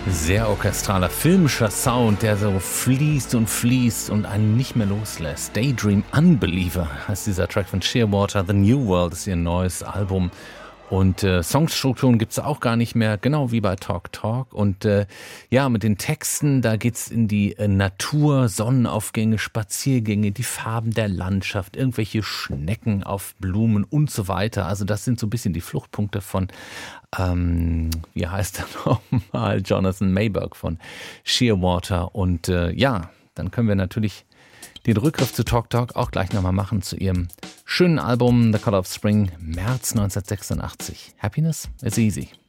Sehr orchestraler, filmischer Sound, der so fließt und fließt und einen nicht mehr loslässt. Daydream Unbeliever heißt dieser Track von Shearwater. The New World ist ihr neues Album. Und Songstrukturen gibt's auch gar nicht mehr, genau wie bei Talk Talk. Und ja, mit den Texten, da geht's in die Natur, Sonnenaufgänge, Spaziergänge, die Farben der Landschaft, irgendwelche Schnecken auf Blumen und so weiter. Also das sind so ein bisschen die Fluchtpunkte von, wie heißt er nochmal, Jonathan Mayberg von Shearwater. Und ja, dann können wir natürlich den Rückgriff zu Talk Talk auch gleich nochmal machen zu ihrem schönen Album The Color of Spring, März 1986. Happiness is easy.